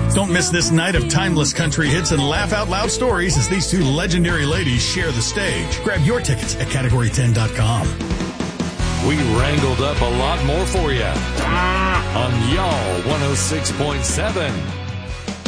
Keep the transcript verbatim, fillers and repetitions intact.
Don't miss this night of timeless country hits and laugh out loud stories as these two legendary ladies share the stage. Grab your tickets at category ten dot com. We wrangled up a lot more for you on Y'all one oh six point seven.